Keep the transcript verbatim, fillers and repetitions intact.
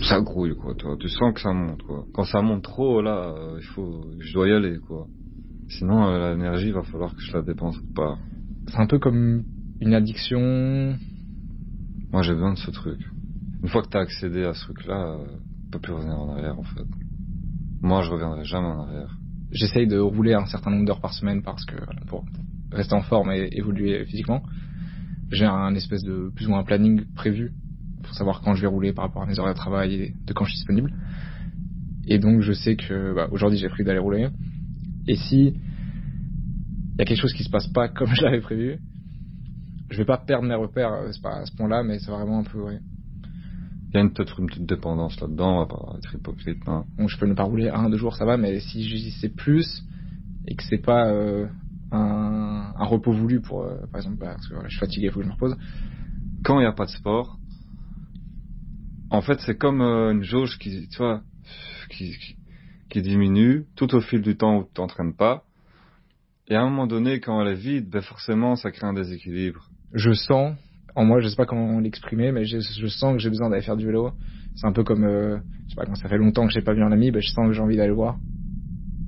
ça grouille, quoi, toi. Tu sens que ça monte, quoi. Quand ça monte trop, là, euh, il faut, je dois y aller, quoi. Sinon, euh, l'énergie, il va falloir que je la dépense autre part. C'est un peu comme une addiction. Moi, j'ai besoin de ce truc. Une fois que t'as accédé à ce truc-là, euh, tu peux plus revenir en arrière, en fait. Moi, je reviendrai jamais en arrière. J'essaye de rouler un certain nombre d'heures par semaine parce que, pour rester en forme et évoluer physiquement, j'ai un espèce de plus ou moins un planning prévu pour savoir quand je vais rouler par rapport à mes horaires de travail et de quand je suis disponible. Et donc, je sais que, bah, aujourd'hui, j'ai prévu d'aller rouler. Et si il y a quelque chose qui se passe pas comme je l'avais prévu, je vais pas perdre mes repères, c'est pas à ce point-là, mais c'est vraiment un peu, ouais. Il y a une, peut-être une petite dépendance là-dedans, on va pas être hypocrite, hein. Donc je peux ne pas rouler un, deux jours, ça va, mais si j'y sais plus et que c'est pas euh, un, un repos voulu pour, euh, par exemple, bah, parce que voilà, je suis fatigué, il faut que je me repose. Quand il n'y a pas de sport, en fait, c'est comme euh, une jauge qui, tu vois, qui, qui, qui diminue tout au fil du temps où tu t'entraînes pas. Et à un moment donné, quand elle est vide, ben forcément, ça crée un déséquilibre. Je sens, en moi, je sais pas comment l'exprimer, mais je, je sens que j'ai besoin d'aller faire du vélo. C'est un peu comme, euh, je sais pas, quand ça fait longtemps que j'ai pas vu un ami, ben je sens que j'ai envie d'aller le voir.